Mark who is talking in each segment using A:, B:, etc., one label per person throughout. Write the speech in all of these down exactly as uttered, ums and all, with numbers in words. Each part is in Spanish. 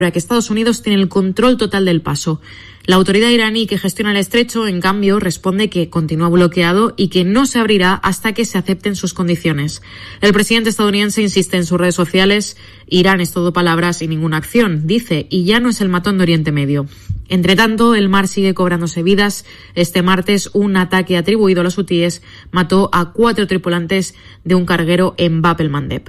A: que Estados Unidos tiene el control total del paso. La autoridad iraní que gestiona el estrecho, en cambio, responde que continúa bloqueado y que no se abrirá hasta que se acepten sus condiciones. El presidente estadounidense insiste en sus redes sociales: Irán es todo palabras y ninguna acción, dice, y ya no es el matón de Oriente Medio. Entre tanto, el mar sigue cobrándose vidas. Este martes, un ataque atribuido a los hutíes mató a cuatro tripulantes de un carguero en Bab el-Mandeb.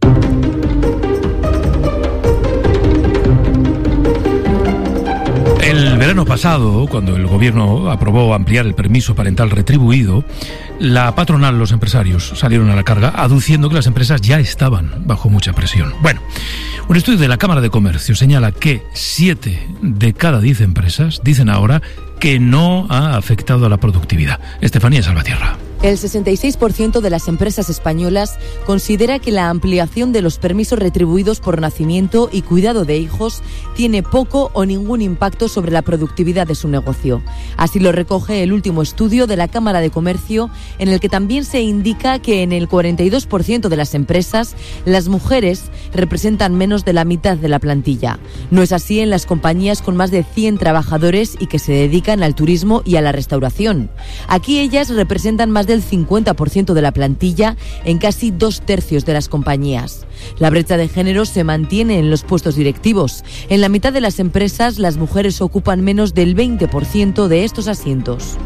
B: El verano pasado, cuando el gobierno aprobó ampliar el permiso parental retribuido, la patronal, los empresarios, salieron a la carga aduciendo que las empresas ya estaban bajo mucha presión. Bueno, un estudio de la Cámara de Comercio señala que siete de cada diez empresas dicen ahora que no ha afectado a la productividad. Estefanía Salvatierra.
C: El sesenta y seis por ciento de las empresas españolas considera que la ampliación de los permisos retribuidos por nacimiento y cuidado de hijos tiene poco o ningún impacto sobre la productividad de su negocio. Así lo recoge el último estudio de la Cámara de Comercio, en el que también se indica que en el cuarenta y dos por ciento de las empresas las mujeres representan menos de la mitad de la plantilla. No es así en las compañías con más de cien trabajadores y que se dedican al turismo y a la restauración. Aquí ellas representan más del cincuenta por ciento de la plantilla en casi dos tercios de las compañías. La brecha de género se mantiene en los puestos directivos. En la mitad de las empresas, las mujeres ocupan menos del veinte por ciento de estos asientos.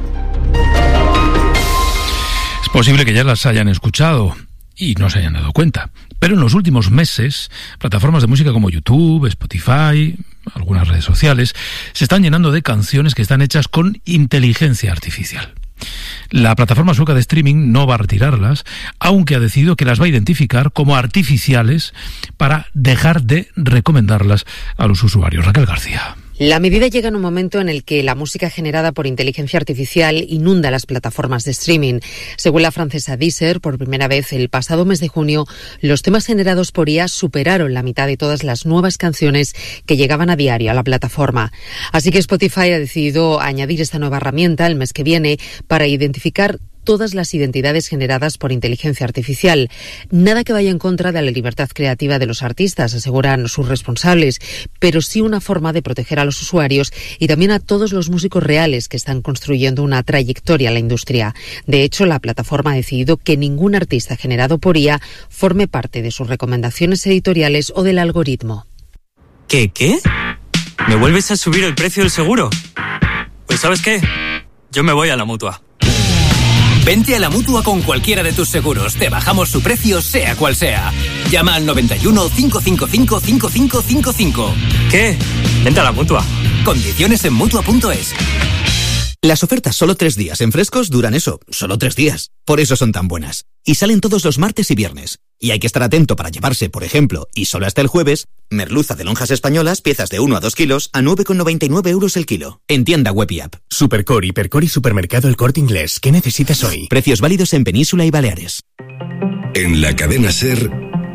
B: Es posible que ya las hayan escuchado y no se hayan dado cuenta, pero en los últimos meses, plataformas de música como YouTube, Spotify, algunas redes sociales, se están llenando de canciones que están hechas con inteligencia artificial. La plataforma sueca de streaming no va a retirarlas, aunque ha decidido que las va a identificar como artificiales para dejar de recomendarlas a los usuarios. Raquel García.
D: La medida llega en un momento en el que la música generada por inteligencia artificial inunda las plataformas de streaming. Según la francesa Deezer, por primera vez el pasado mes de junio, los temas generados por I A superaron la mitad de todas las nuevas canciones que llegaban a diario a la plataforma. Así que Spotify ha decidido añadir esta nueva herramienta el mes que viene para identificar todas las identidades generadas por inteligencia artificial. Nada que vaya en contra de la libertad creativa de los artistas, aseguran sus responsables, pero sí una forma de proteger a los usuarios y también a todos los músicos reales que están construyendo una trayectoria en la industria. De hecho, la plataforma ha decidido que ningún artista generado por I A forme parte de sus recomendaciones editoriales o del algoritmo.
E: ¿Qué, qué? ¿Me vuelves a subir el precio del seguro? Pues ¿sabes qué? Yo me voy a la Mutua.
F: Vente a la Mutua con cualquiera de tus seguros. Te bajamos su precio, sea cual sea. Llama al noventa y uno, cinco cinco cinco, cinco cinco cinco cinco.
E: ¿Qué? Vente a la Mutua.
F: Condiciones en Mutua punto es.
G: Las ofertas solo tres días en Frescos duran eso, solo tres días. Por eso son tan buenas. Y salen todos los martes y viernes. Y hay que estar atento para llevarse, por ejemplo, y solo hasta el jueves, merluza de lonjas españolas, piezas de uno a dos kilos, a nueve con noventa y nueve euros el kilo. En tienda web y app.
H: Supercore, Hipercore y Supermercado El Corte Inglés. ¿Qué necesitas hoy?
G: Precios válidos en Península y Baleares.
I: En la cadena SER,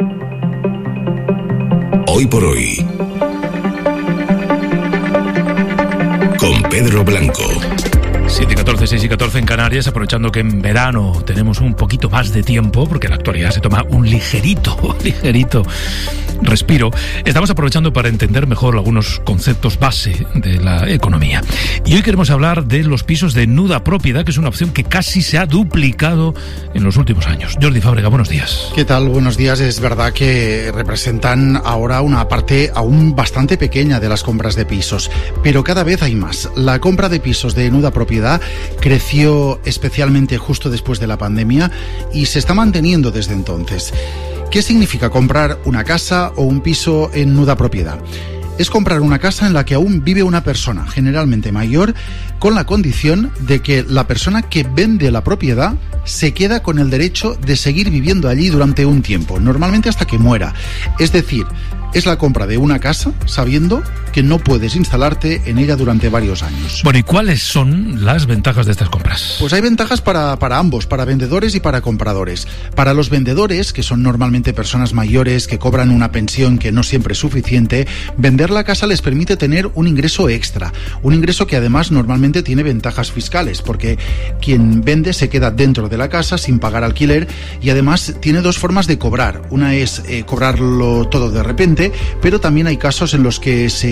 I: Hoy por Hoy, con Pedro Blanco.
B: siete y catorce, seis y catorce en Canarias, aprovechando que en verano tenemos un poquito más de tiempo, porque la actualidad se toma un ligerito, ligerito respiro. Estamos aprovechando para entender mejor algunos conceptos base de la economía. Y hoy queremos hablar de los pisos de nuda propiedad, que es una opción que casi se ha duplicado en los últimos años. Jordi Fábrega, buenos días.
J: ¿Qué tal? Buenos días. Es verdad que representan ahora una parte aún bastante pequeña de las compras de pisos, pero cada vez hay más. La compra de pisos de nuda propiedad creció especialmente justo después de la pandemia y se está manteniendo desde entonces. ¿Qué significa comprar una casa o un piso en nuda propiedad? Es comprar una casa en la que aún vive una persona, generalmente mayor, con la condición de que la persona que vende la propiedad se queda con el derecho de seguir viviendo allí durante un tiempo, normalmente hasta que muera. Es decir, es la compra de una casa sabiendo que no puedes instalarte en ella durante varios años.
B: Bueno, ¿y cuáles son las ventajas de estas compras?
J: Pues hay ventajas para, para ambos, para vendedores y para compradores. Para los vendedores, que son normalmente personas mayores que cobran una pensión que no siempre es suficiente, vender la casa les permite tener un ingreso extra, un ingreso que además normalmente tiene ventajas fiscales, porque quien vende se queda dentro de la casa sin pagar alquiler y además tiene dos formas de cobrar. Una es eh, cobrarlo todo de repente, pero también hay casos en los que se